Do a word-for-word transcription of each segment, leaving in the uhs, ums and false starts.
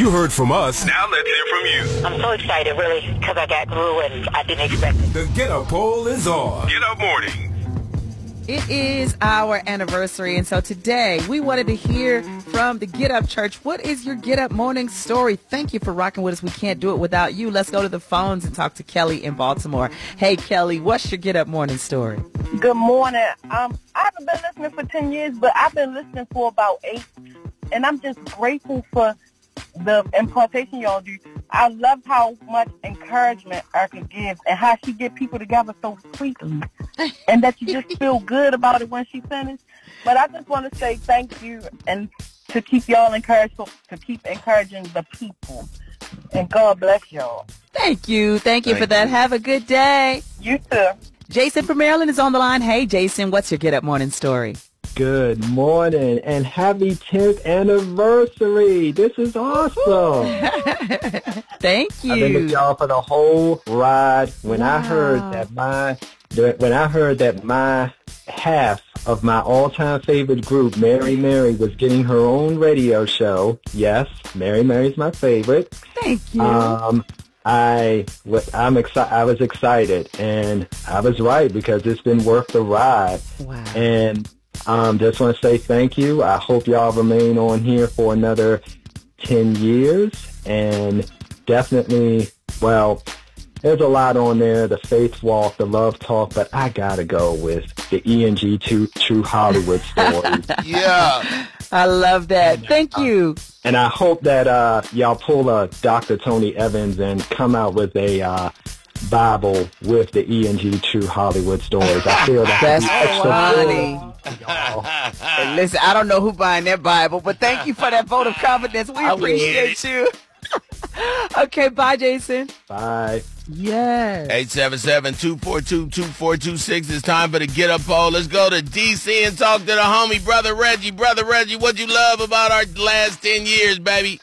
You heard from us. Now let's hear from you. I'm so excited, really, because I got through and I didn't expect it. The Get Up poll is on. Get Up Morning. It is our anniversary, and so today we wanted to hear from the Get Up Church. What is your Get Up morning story? Thank you for rocking with us. We can't do it without you. Let's go to the phones and talk to Kelly in Baltimore. Hey, Kelly, what's your Get Up morning story? Good morning. Um, I haven't been listening for ten years, but I've been listening for about eight, and I'm just grateful for the impartation y'all do. I love how much encouragement Erica gives and how she get people together so quickly and that you just feel good about it when she finishes. But I just want to say thank you and to keep y'all encouraged, to keep encouraging the people. And God bless y'all. Thank you. Thank you Thank for that. you. Have a good day. You too. Jason from Maryland is on the line. Hey, Jason, what's your Get Up morning story? Good morning and happy tenth anniversary. This is awesome. Thank you. I've been with y'all for the whole ride. When Wow. I heard that my when I heard that my half of my all-time favorite group, Mary Mary, was getting her own radio show. Yes, Mary Mary's my favorite. Thank you. Um I was, I'm exci- I was excited, and I was right because it's been worth the ride. Wow. And Um, just want to say thank you. I hope y'all remain on here for another ten years. And definitely, well, there's a lot on there, the faith walk, the love talk, but I got to go with the E N G True, True Hollywood story. Yeah. I love that. Thank you. And I hope that uh, y'all pull a Doctor Tony Evans and come out with a uh, Bible with the E N G True Hollywood stories. I feel that That's extra funny. cool, y'all. Hey, listen, I don't know who buying that Bible, but thank you for that vote of confidence. We appreciate you. Okay, bye, Jason. Bye. Yes. eight seven seven, two four two, two four two six. It's time for the Get Up poll. Let's go to D C and talk to the homie, Brother Reggie. Brother Reggie, what you love about our last ten years, baby?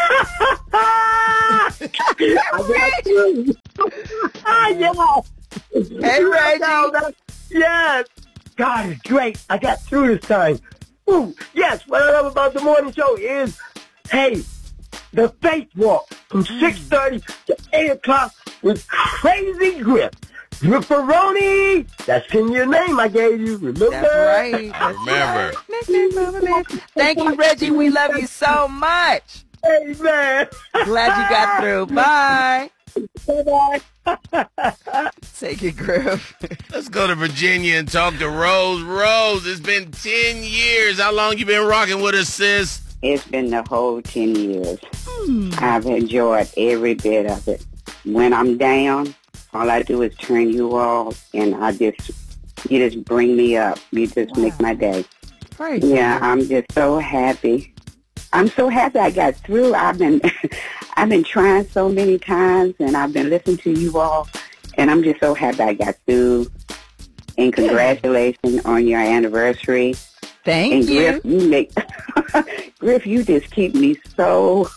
I got you. Ah, yeah. Hey, Reggie. Yes. God is great. I got through this time. Ooh, yes, what I love about the morning show is, hey, the faith walk from six thirty to eight o'clock with Crazy Griff. Griffaroni, that's in your name I gave you, remember? That's right. That's Remember. right. Thank you, Reggie. We love you so much. Amen. Glad you got through. Bye. Bye-bye. Take it, Griff. Let's go to Virginia and talk to Rose. Rose, it's been ten years. How long you been rocking with us, sis? It's been the whole ten years. Hmm. I've enjoyed every bit of it. When I'm down, all I do is turn you all, and I just, you just bring me up. You just Wow. make my day. Great. Yeah, I'm just so happy. I'm so happy I got through. I've been, I've been trying so many times, and I've been listening to you all, and I'm just so happy I got through. And congratulations on your anniversary. Thank and you. Griff, you make Griff, you just keep me so.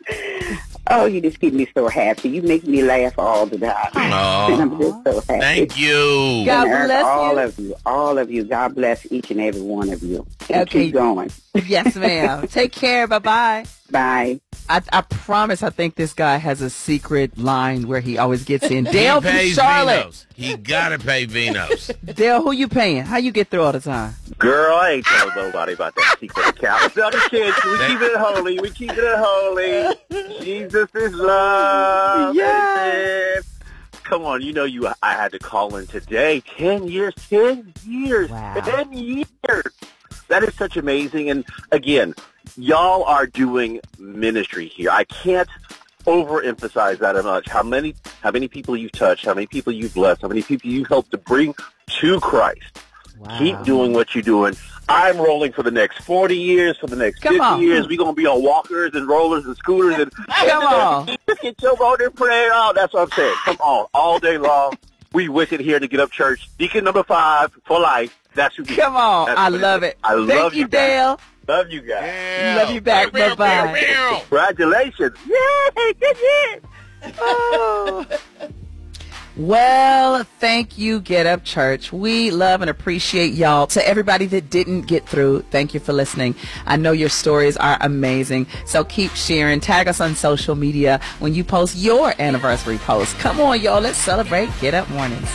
Oh, you just keep me so happy. You make me laugh all the time. Oh, and I'm just so happy. thank you. God And bless all you. of you, all of you. God bless each and every one of you. And Okay. keep going. Yes, ma'am. Take care. Bye-bye. Bye. I, I promise I think this guy has a secret line where he always gets in. Dale he from pays Charlotte. Vinos. He gotta pay Vinos. Dale, who you paying? How you get through all the time? Girl, I ain't telling nobody about that secret account. No, I'm kidding. We keep it holy. We keep it holy. Jesus is love. Yeah. Amen. Come on, you know you. I had to call in today. Ten years. Ten years. Wow. Ten years. That is such amazing. And again, y'all are doing ministry here. I can't overemphasize that much. How many, how many people you've touched, how many people you've blessed, how many people you helped to bring to Christ. Wow. Keep doing what you're doing. I'm rolling for the next forty years, for the next Come fifty on. years. We're going to be on walkers and rollers and scooters. And Come on. Get your voter prayer out. That's what I'm saying. Come on. All day long. We wicked here to Get Up Church. Deacon number five for life. That's who we Come on. That's I what love is. it. I love Thank you, you guys. Dale. Love you guys. Yeah. Love you back. Meow, meow, Bye-bye. meow, meow. Congratulations. Yay. Good year. Oh. Well, thank you, Get Up Church. We love and appreciate y'all. To everybody that didn't get through, thank you for listening. I know your stories are amazing, so keep sharing. Tag us on social media when you post your anniversary post. Come on, y'all. Let's celebrate Get Up Mornings.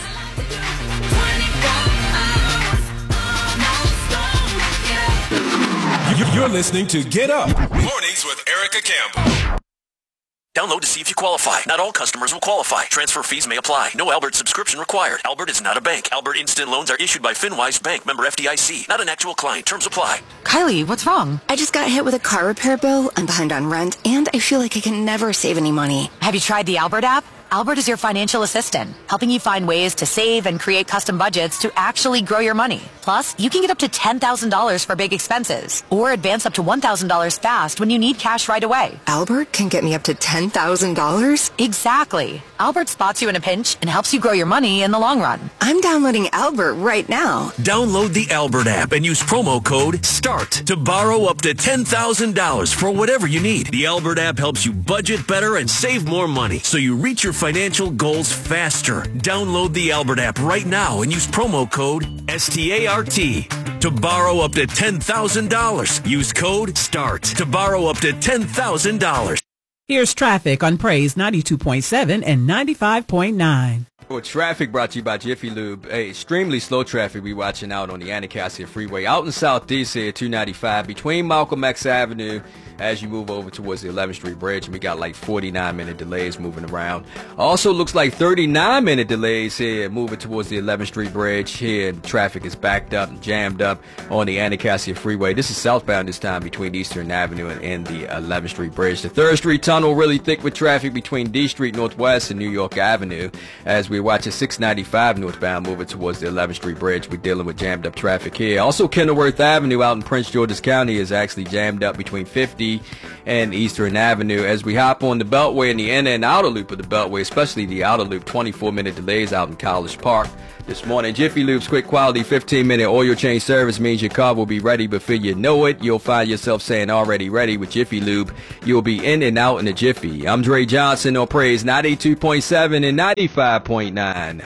You're listening to Get Up Mornings with Erica Campbell. Download to see if you qualify. Not all customers will qualify. Transfer fees may apply. No Albert subscription required. Albert is not a bank. Albert Instant Loans are issued by FinWise Bank, member F D I C. Not an actual client. Terms apply. Kylie, what's wrong? I just got hit with a car repair bill. I'm behind on rent, and I feel like I can never save any money. Have you tried the Albert app? Albert is your financial assistant, helping you find ways to save and create custom budgets to actually grow your money. Plus, you can get up to ten thousand dollars for big expenses or advance up to one thousand dollars fast when you need cash right away. Albert can get me up to ten thousand dollars? Exactly. Albert spots you in a pinch and helps you grow your money in the long run. I'm downloading Albert right now. Download the Albert app and use promo code START to borrow up to ten thousand dollars for whatever you need. The Albert app helps you budget better and save more money so you reach your financial goals faster. Download the Albert app right now and use promo code START to borrow up to ten thousand dollars. Use code START to borrow up to ten thousand dollars. Here's traffic on Praise ninety-two point seven and ninety-five point nine. Well, traffic brought to you by Jiffy Lube. Hey, extremely slow traffic we watching out on the Anacostia Freeway out in Southeast here, two ninety-five, between Malcolm X Avenue as you move over towards the eleventh Street Bridge. And we got like forty-nine minute delays moving around. Also looks like thirty-nine minute delays here moving towards the eleventh Street Bridge. Here, traffic is backed up and jammed up on the Anacostia Freeway. This is southbound this time between Eastern Avenue and, and the eleventh Street Bridge. The third Street Tunnel really thick with traffic between D Street Northwest and New York Avenue as we watch a six ninety-five northbound moving towards the eleventh Street Bridge. We're dealing with jammed up traffic here. Also, Kenilworth Avenue out in Prince George's County is actually jammed up between fifty and Eastern Avenue as we hop on the Beltway and the inner and outer loop of the Beltway, especially the outer loop. twenty-four minute delays out in College Park this morning. Jiffy Lube's quick quality fifteen minute oil change service means your car will be ready before you know it. You'll find yourself saying already ready with Jiffy Lube. You'll be in and out in a jiffy. I'm Dre Johnson on Praise ninety-two point seven and ninety-five point nine.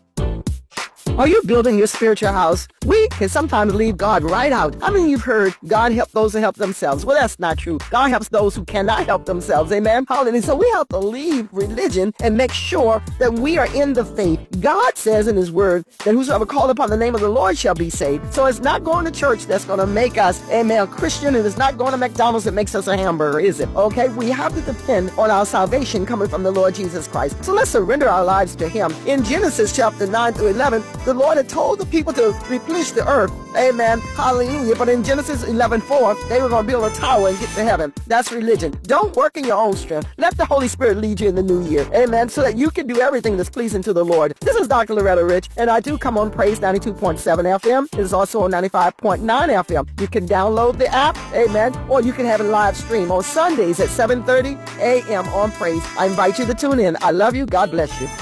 Are you building your spiritual house? We can sometimes leave God right out. I mean, you've heard God help those who help themselves. Well, that's not true. God helps those who cannot help themselves. Amen. Hallelujah. So we have to leave religion and make sure that we are in the faith. God says in his word that whosoever called upon the name of the Lord shall be saved. So it's not going to church that's going to make us, amen, a Christian, and it's not going to McDonald's that makes us a hamburger, is it? Okay. We have to depend on our salvation coming from the Lord Jesus Christ. So let's surrender our lives to him. In Genesis chapter nine through eleven, the Lord had told the people to replenish the earth. Amen. Hallelujah. But in Genesis eleven four, they were going to build a tower and get to heaven. That's religion. Don't work in your own strength. Let the Holy Spirit lead you in the new year. Amen. So that you can do everything that's pleasing to the Lord. This is Doctor Loretta Rich, and I do come on Praise ninety-two point seven F M. It is also on ninety-five point nine F M. You can download the app. Amen. Or you can have it live stream on Sundays at seven thirty A M on Praise. I invite you to tune in. I love you. God bless you.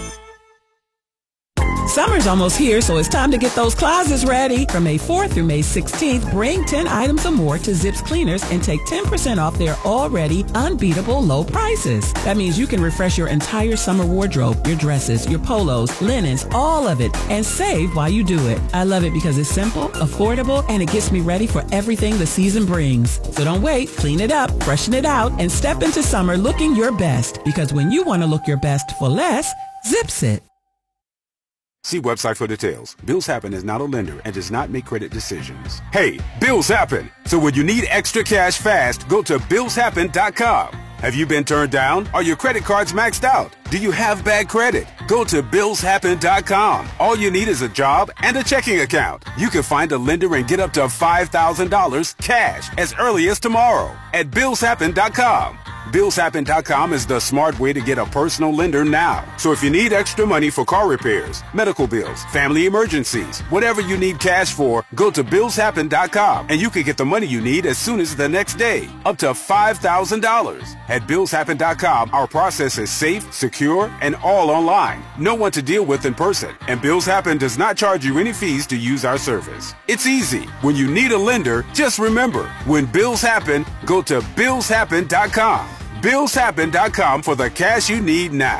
Summer's almost here, so it's time to get those closets ready. From May fourth through May sixteenth, bring ten items or more to Zips Cleaners and take ten percent off their already unbeatable low prices. That means you can refresh your entire summer wardrobe, your dresses, your polos, linens, all of it, and save while you do it. I love it because it's simple, affordable, and it gets me ready for everything the season brings. So don't wait, clean it up, freshen it out, and step into summer looking your best. Because when you want to look your best for less, Zips it. See website for details. Bills Happen is not a lender and does not make credit decisions. Hey, bills happen. So when you need extra cash fast, go to bills happen dot com. Have you been turned down? Are your credit cards maxed out? Do you have bad credit? Go to bills happen dot com. All you need is a job and a checking account. You can find a lender and get up to five thousand dollars cash as early as tomorrow at bills happen dot com. bills happen dot com is the smart way to get a personal lender now. So if you need extra money for car repairs, medical bills, family emergencies, whatever you need cash for, go to bills happen dot com and you can get the money you need as soon as the next day, up to five thousand dollars. At bills happen dot com, our process is safe, secure, and all online. No one to deal with in person, and Bills Happen does not charge you any fees to use our service. It's easy. When you need a lender, just remember, when bills happen, go to bills happen dot com. bills happen dot com for the cash you need now.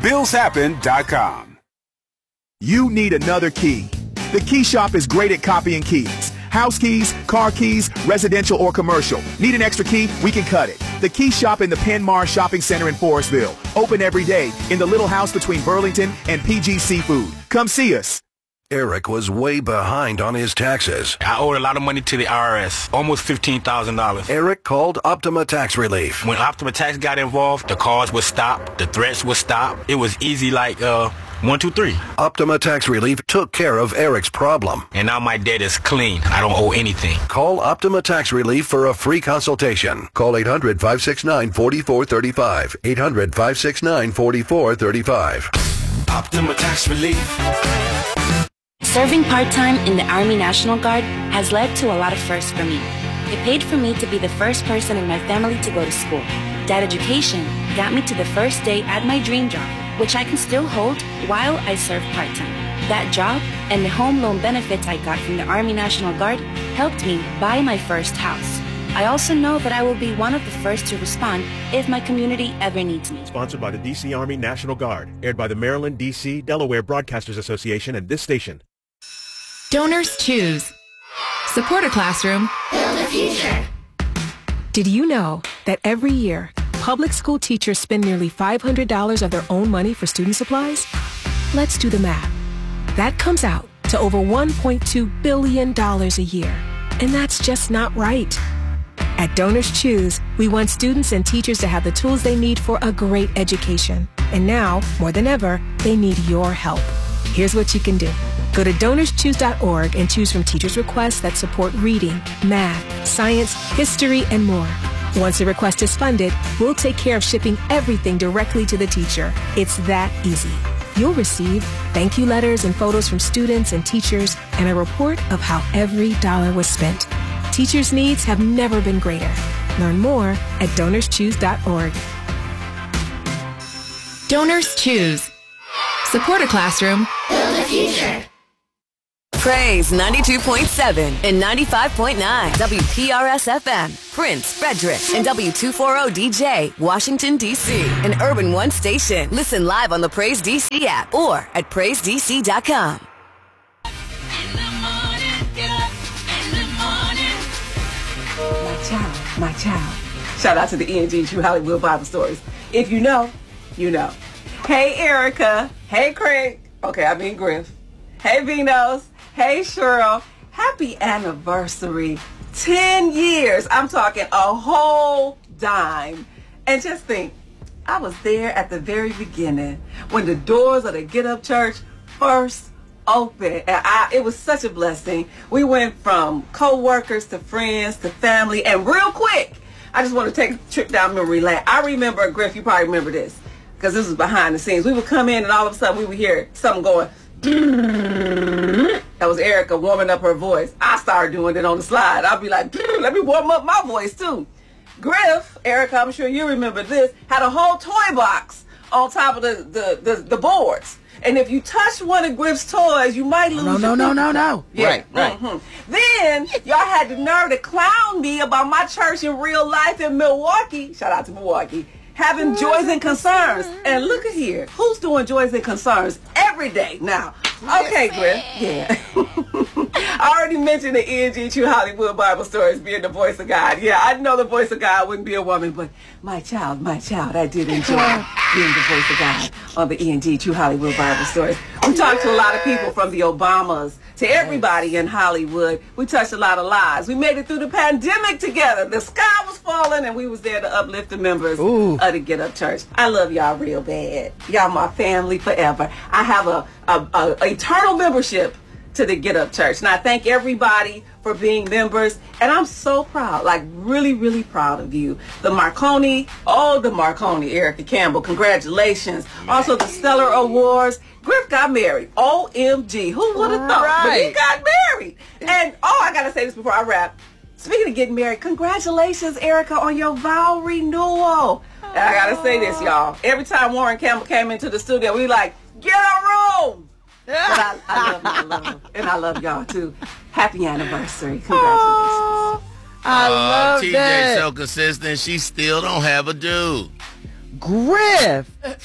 Bills Happen dot com. You need another key. The Key Shop is great at copying keys. House keys, car keys, residential or commercial. Need an extra key? We can cut it. The Key Shop in the Penmar Shopping Center in Forestville. Open every day in the little house between Burlington and P G Seafood. Come see us. Eric was way behind on his taxes. I owed a lot of money to the I R S, almost fifteen thousand dollars. Eric called Optima Tax Relief. When Optima Tax got involved, the calls would stop, the threats would stop. It was easy like, uh, one, two, three. Optima Tax Relief took care of Eric's problem. And now my debt is clean. I don't owe anything. Call Optima Tax Relief for a free consultation. Call eight hundred, five six nine, four four three five. eight hundred, five six nine, four four three five. Optima Tax Relief. Serving part-time in the Army National Guard has led to a lot of firsts for me. It paid for me to be the first person in my family to go to school. That education got me to the first day at my dream job, which I can still hold while I serve part-time. That job and the home loan benefits I got from the Army National Guard helped me buy my first house. I also know that I will be one of the first to respond if my community ever needs me. Sponsored by the D C Army National Guard. Aired by the Maryland, D C, Delaware Broadcasters Association and this station. Donors Choose. Support a classroom. Build a future. Did you know that every year, public school teachers spend nearly five hundred dollars of their own money for student supplies? Let's do the math. That comes out to over one point two billion dollars a year. And that's just not right. At Donors Choose, we want students and teachers to have the tools they need for a great education. And now, more than ever, they need your help. Here's what you can do. Go to donors choose dot org and choose from teachers' requests that support reading, math, science, history, and more. Once a request is funded, we'll take care of shipping everything directly to the teacher. It's that easy. You'll receive thank you letters and photos from students and teachers and a report of how every dollar was spent. Teachers' needs have never been greater. Learn more at donors choose dot org. Donors Choose. Support a classroom. Build a future. Praise ninety-two point seven and ninety-five point nine W P R S F M, Prince, Frederick, and W two forty D J, Washington, D C, an Urban One station. Listen live on the Praise D C app or at praise d c dot com. My child, my child. Shout out to the E N G True Hollywood Bible Stories. If you know, you know. Hey, Erica. Hey, Craig. Okay, I mean Griff. Hey, Vinos. Hey, Cheryl. Happy anniversary. Ten years. I'm talking a whole dime. And just think, I was there at the very beginning when the doors of the Get Up Church first opened. And I, it was such a blessing. We went from co-workers to friends to family. And real quick, I just want to take a trip down memory lane. I remember, Griff, you probably remember this, because this was behind the scenes. We would come in and all of a sudden we would hear something going. That was Erica warming up her voice. I started doing it on the slide. I'll be like, let me warm up my voice too. Griff, Erica, I'm sure you remember this, had a whole toy box on top of the, the, the, the boards. And if you touch one of Griff's toys, you might lose No, no, your no, no, no. Yeah. Right, right. Mm-hmm. Then y'all had the nerve to clown me about my church in real life in Milwaukee. Shout out to Milwaukee. Having joys and concerns. And look at here. Who's doing joys and concerns every day now? Okay, Griff. Yeah. I already mentioned the E N G True Hollywood Bible Stories being the voice of God. Yeah, I know the voice of God wouldn't be a woman, but my child, my child, I did enjoy being the voice of God on the E N G True Hollywood Bible Stories. We talked to a lot of people from the Obamas to everybody in Hollywood. We touched a lot of lives. We made it through the pandemic together. The sky was falling, and we was there to uplift the members Ooh. of the Get Up Church. I love y'all real bad. Y'all my family forever. I have a, a, a, a eternal membership to the Get Up Church. And I thank everybody for being members. And I'm so proud, like really, really proud of you. The Marconi, oh, the Marconi, Erica Campbell, congratulations. Also the Stellar Awards. Griff got married. O M G. Who would have thought? Right. But he got married. And, oh, I got to say this before I wrap. Speaking of getting married, congratulations, Erica, on your vow renewal. And I got to say this, y'all. Every time Warren Campbell came into the studio, we like, get a room. But I, I love him, I love him. And I love y'all, too. Happy anniversary. Congratulations. Oh, I uh, love T J that. so consistent, she still don't have a dude. Griff.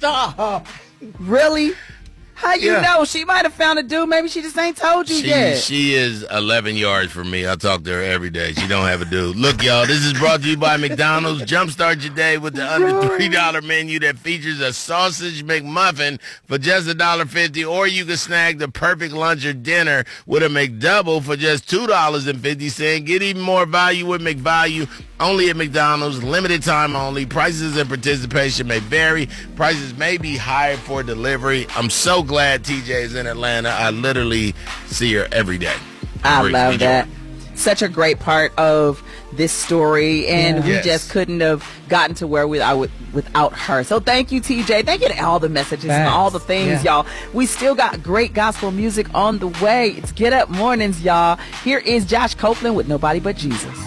Stop. Really? How you Yeah. know? She might have found a dude. Maybe she just ain't told you She, yet. she is eleven yards from me. I talk to her every day. She don't have a dude. Look, y'all, this is brought to you by McDonald's. Jumpstart your day with the under three dollar menu that features a sausage McMuffin for just a dollar fifty, or you can snag the perfect lunch or dinner with a McDouble for just two dollars and fifty cents. Get even more value with McValue. Only at McDonald's. Limited time only. Prices and participation may vary. Prices may be higher for delivery. I'm so glad T J is in Atlanta. I literally see her every day. I Brings love me joy. that. Such a great part of this story, and Yeah. we Yes. just couldn't have gotten to where we are with, without her. So thank you, T J. Thank you to all the messages and Facts. all the things, Yeah. y'all. We still got great gospel music on the way. It's Get Up Mornings, y'all. Here is Josh Copeland with Nobody But Jesus.